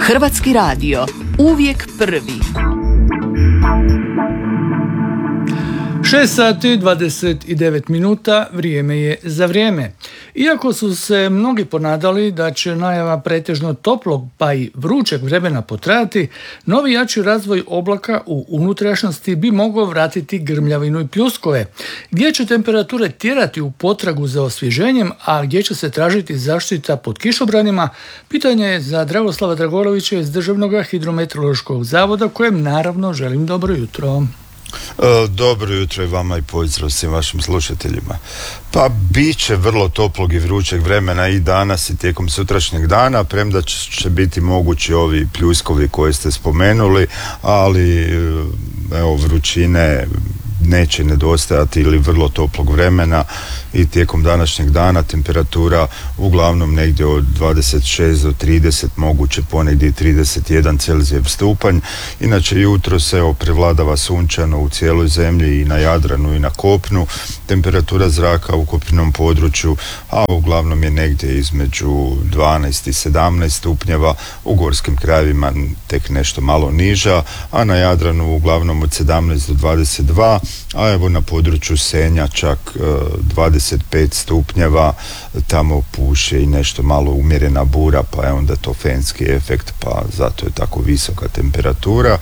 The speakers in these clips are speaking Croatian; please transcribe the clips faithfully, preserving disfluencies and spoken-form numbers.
Hrvatski radio, uvijek prvi. šest sati dvadeset devet minuta, vrijeme je za vrijeme. Iako su se mnogi ponadali da će najava pretežno toplog pa i vrućeg vremena potrajati, novi jači razvoj oblaka u unutrašnjosti bi mogao vratiti grmljavinu i pljuskove. Gdje će temperature tjerati u potragu za osvježenjem, a gdje će se tražiti zaštita pod kišobranima, pitanje je za Dragoslava Dragolovića iz Državnog hidrometeorološkog zavoda, kojem naravno želim dobro jutro. Dobro jutro i vama i pozdrav svim vašim slušateljima. Pa bit će vrlo toplog i vrućeg vremena i danas i tijekom sutrašnjeg dana, premda će biti mogući ovi pljuskovi koje ste spomenuli, ali evo, vrućine neće nedostajati ili vrlo toplog vremena i tijekom današnjeg dana temperatura uglavnom negdje od dvadeset šest do trideset, moguće ponegdje i trideset jedan Celzijev stupanj. Inače jutro se prevladava sunčano u cijeloj zemlji i na Jadranu i na kopnu. Temperatura zraka u kopnenom području, a uglavnom je negdje između dvanaest i sedamnaest stupnjeva, u gorskim krajevima tek nešto malo niža, a na Jadranu uglavnom od sedamnaest do dvadeset dva, a evo na području Senja čak dvadeset pet stupnjeva, tamo puše i nešto malo umjerena bura, pa je onda to fenski efekt, pa zato je tako visoka temperatura.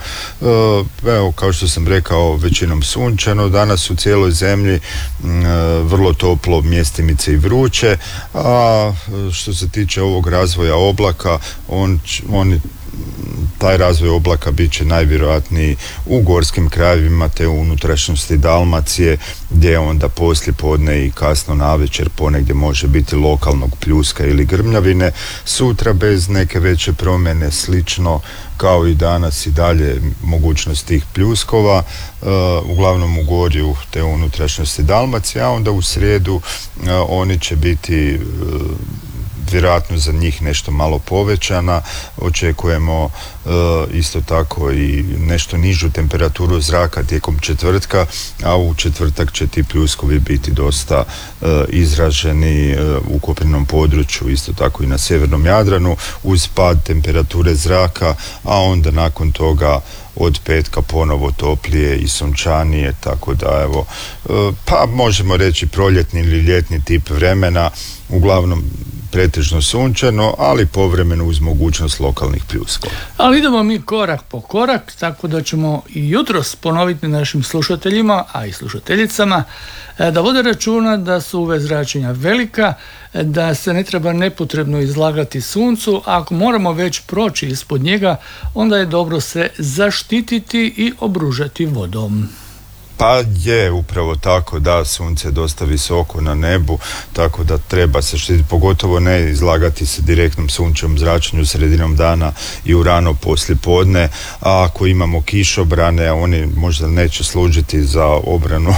Evo, kao što sam rekao, većinom sunčano danas u cijeloj zemlji, vrlo toplo, mjestimice i vruće, a što se tiče ovog razvoja oblaka, on, on taj razvoj oblaka bit će najvjerojatniji u gorskim krajevima te u unutrašnjosti Dalmacije, gdje onda poslije podne i kasno navečer ponegdje može biti lokalnog pljuska ili grmljavine. Sutra bez neke veće promjene, slično kao i danas i dalje mogućnost tih pljuskova, uh, uglavnom u gorju te u unutrašnjosti Dalmacije, a onda u srijedu uh, oni će biti uh, vjerojatno za njih nešto malo povećana. Očekujemo uh, isto tako i nešto nižu temperaturu zraka tijekom četvrtka, a u četvrtak će ti pljuskovi biti dosta uh, izraženi uh, u kopnenom području, isto tako i na sjevernom Jadranu, uz pad temperature zraka, a onda nakon toga od petka ponovo toplije i sunčanije, tako da evo, uh, pa možemo reći proljetni ili ljetni tip vremena, uglavnom pretežno sunčano, ali povremeno uz mogućnost lokalnih pljuskova. Ali idemo mi korak po korak, tako da ćemo i jutros ponoviti našim slušateljima, a i slušateljicama, da vode računa da su U V zračenja velika, da se ne treba nepotrebno izlagati suncu, a ako moramo već proći ispod njega, onda je dobro se zaštititi i obružati vodom. Pa je upravo tako, da, sunce je dosta visoko na nebu, tako da treba se štititi, pogotovo ne izlagati se direktnom sunčevom zračenju sredinom dana i u rano poslije podne, a ako imamo kišobrane, oni možda neće služiti za obranu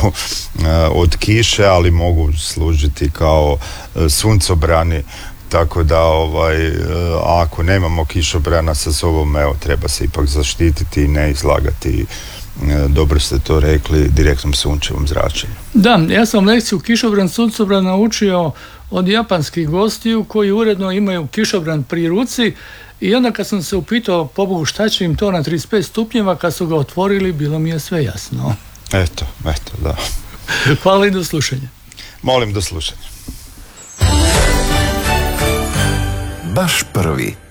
od kiše, ali mogu služiti kao suncobrani. Tako da ovaj, ako nemamo kišobrana sa sobom, evo, treba se ipak zaštititi i ne izlagati, dobro ste to rekli, direktnom sunčevom zračenju. Da, ja sam lekciju kišobran, suncobran naučio od japanskih gostiju koji uredno imaju kišobran pri ruci i onda kad sam se upitao, pobogu, šta će im to na trideset pet stupnjeva, kad su ga otvorili, bilo mi je sve jasno. Eto, eto, da. Hvala i do slušanja. Molim, do slušanja. Baš prvi.